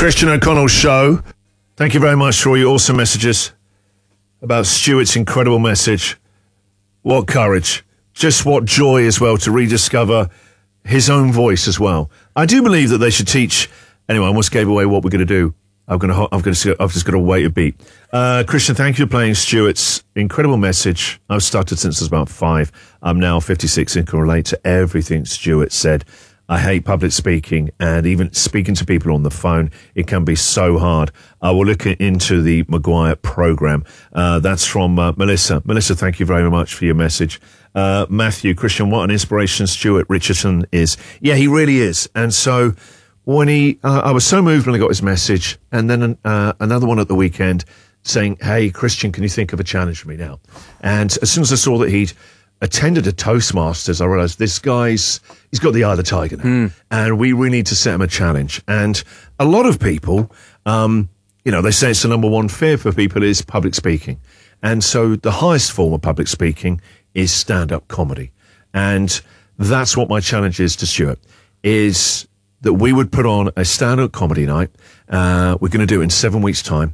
Christian O'Connell Show. Thank you very much for all your awesome messages about Stuart's incredible message. What courage. Just what joy as well to rediscover his own voice as well. I do believe that they should teach. Anyway, I almost gave away what we're going to do. I've just got to wait a beat. Christian, thank you for playing Stuart's incredible message. I've started since I was about 5. I'm now 56 and can relate to everything Stuart said. I hate public speaking, and even speaking to people on the phone, it can be so hard. I will look into the Maguire program. That's from Melissa. Melissa, thank you very much for your message. Matthew, Christian, what an inspiration Stuart Richardson is. Yeah, he really is. And so when I was so moved when I got his message, and then another one at the weekend saying, hey, Christian, can you think of a challenge for me now? And as soon as I saw that he'd attended a Toastmasters, I realised he's got the eye of the tiger now. And we really need to set him a challenge. And a lot of people, they say it's the number one fear for people is public speaking. And so the highest form of public speaking is stand-up comedy. And that's what my challenge is to Stuart, is that we would put on a stand-up comedy night. We're going to do it in 7 weeks' time.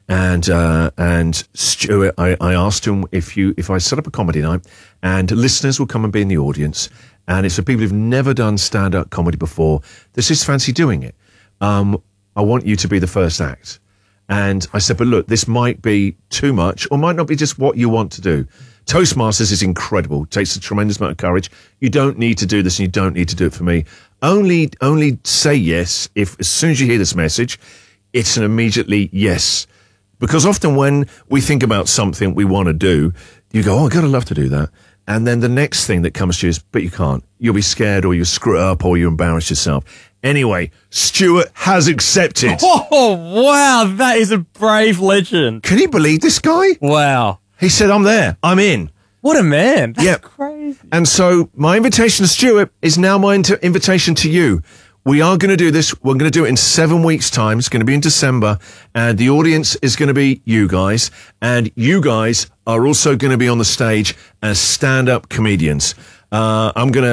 And Stuart, I asked him if I set up a comedy night and listeners will come and be in the audience, and it's for people who've never done stand-up comedy before, this is fancy doing it. I want you to be the first act. And I said, but look, this might be too much or might not be just what you want to do. Toastmasters is incredible. It takes a tremendous amount of courage. You don't need to do this and you don't need to do it for me. Only say yes if as soon as you hear this message, it's an immediately yes. Because often when we think about something we want to do, you go, oh, God, I'd love to do that. And then the next thing that comes to you is, but you can't. You'll be scared or you screw it up or you embarrass yourself. Anyway, Stuart has accepted. Oh, wow. That is a brave legend. Can you believe this guy? Wow. He said, I'm there. I'm in. What a man. That's crazy. And so my invitation to Stuart is now my invitation to you. We are going to do this. We're going to do it in 7 weeks' time. It's going to be in December. And the audience is going to be you guys. And you guys are also going to be on the stage as stand-up comedians. I'm going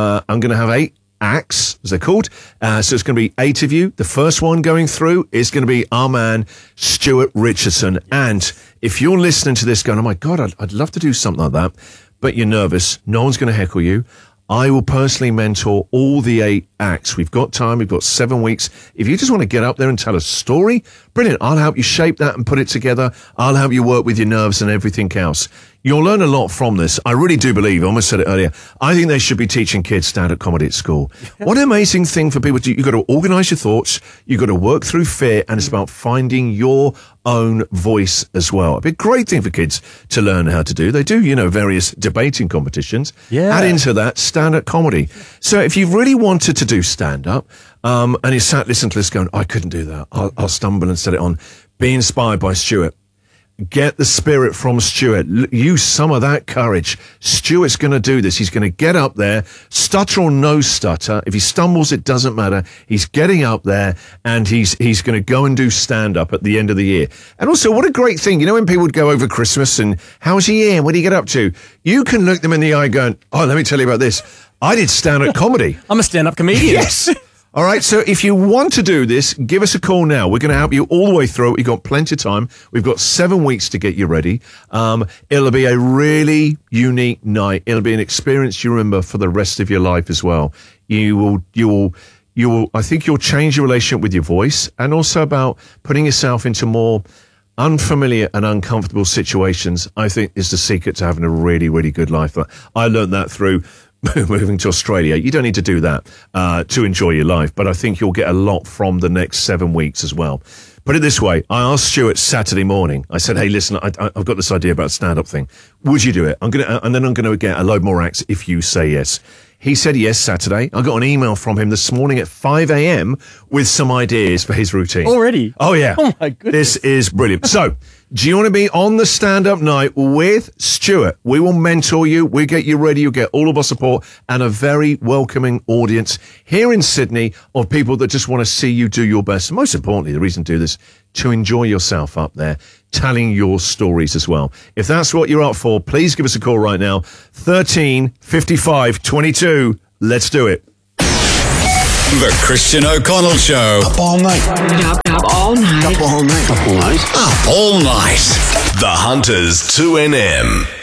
to have 8 acts, as they're called. So it's going to be 8 of you. The first one going through is going to be our man, Stuart Richardson. And if you're listening to this going, oh my God, I'd love to do something like that, but you're nervous, no one's going to heckle you. I will personally mentor all the 8 acts. We've got time. We've got 7 weeks. If you just want to get up there and tell a story, brilliant. I'll help you shape that and put it together. I'll help you work with your nerves and everything else. You'll learn a lot from this. I really do believe, I almost said it earlier, I think they should be teaching kids stand-up comedy at school. What an amazing thing for people to do. You've got to organise your thoughts. You've got to work through fear, and it's about finding your own voice as well. It'd be a great thing for kids to learn how to do. They do, various debating competitions. Yeah. Add into that stand-up comedy. So if you've really wanted to do stand-up, and you sat listening to this going, I couldn't do that. I'll stumble and set it on. Be inspired by Stuart. Get the spirit from Stuart. Use some of that courage. Stuart's going to do this. He's going to get up there, stutter or no stutter. If he stumbles, it doesn't matter. He's getting up there and he's going to go and do stand-up at the end of the year. And also, what a great thing. When people would go over Christmas and, how's your year? What do you get up to? You can look them in the eye going, oh, let me tell you about this. I did stand-up comedy. I'm a stand-up comedian. Yes. All right, so if you want to do this, give us a call now. We're going to help you all the way through. We've got plenty of time. We've got 7 weeks to get you ready. It'll be a really unique night. It'll be an experience you remember for the rest of your life as well. You will, I think you'll change your relationship with your voice, and also about putting yourself into more unfamiliar and uncomfortable situations, I think is the secret to having a really, really good life. I learned that through moving to Australia. You don't need to do that to enjoy your life, but I think you'll get a lot from the next 7 weeks as well. Put it this way, I asked Stuart Saturday morning, I said, hey, listen, I've got this idea about a stand-up thing. Would you do it? And then I'm going to get a load more acts if you say yes. He said yes Saturday. I got an email from him this morning at 5 a.m. with some ideas for his routine. Already? Oh, yeah. Oh, my goodness. This is brilliant. So, do you want to be on the stand-up night with Stuart? We will mentor you. We'll get you ready. You'll get all of our support and a very welcoming audience here in Sydney of people that just want to see you do your best. And most importantly, the reason to do this, to enjoy yourself up there, telling your stories as well. If that's what you're up for, please give us a call right now. 13 55 22. Let's do it. The Christian O'Connell Show. Up all night. Up all night. Up all night. Up all night. Up all night. The Hunters 2NM.